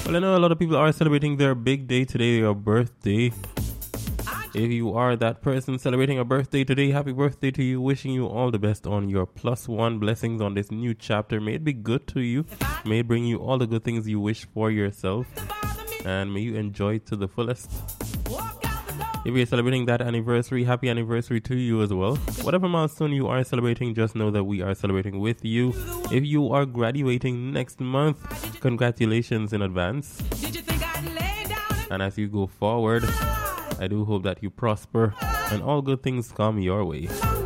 Well, I know a lot of people are celebrating their big day today, your birthday. If you are that person celebrating a birthday today, happy birthday to you. Wishing you all the best on your +1 blessings on this new chapter. May it be good to you. May it bring you all the good things you wish for yourself. And may you enjoy it to the fullest. If you're celebrating that anniversary, happy anniversary to you as well. Whatever milestone you are celebrating, just know that we are celebrating with you. If you are graduating next month, congratulations in advance. And as you go forward, I do hope that you prosper and all good things come your way.